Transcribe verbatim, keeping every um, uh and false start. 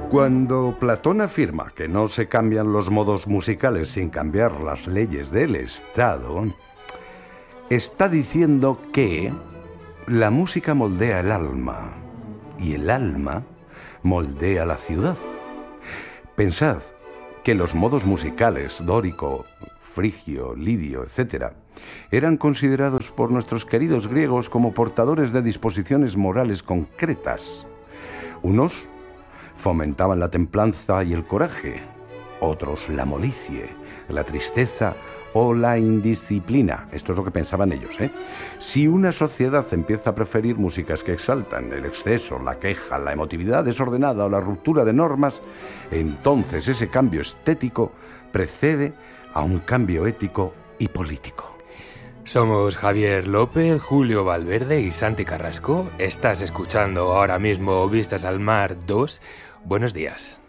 Cuando Platón afirma que no se cambian los modos musicales sin cambiar las leyes del Estado, está diciendo que la música moldea el alma y el alma moldea la ciudad. Pensad que los modos musicales dórico, frigio, lidio, etcétera, eran considerados por nuestros queridos griegos como portadores de disposiciones morales concretas. Unos fomentaban la templanza y el coraje, otros la molicie, la tristeza o la indisciplina. Esto es lo que pensaban ellos, ¿eh? Si una sociedad empieza a preferir músicas que exaltan el exceso, la queja, la emotividad desordenada o la ruptura de normas, entonces ese cambio estético precede a un cambio ético y político. Somos Javier López, Julio Valverde y Santi Carrasco. Estás escuchando ahora mismo Vistas al Mar dos. Buenos días.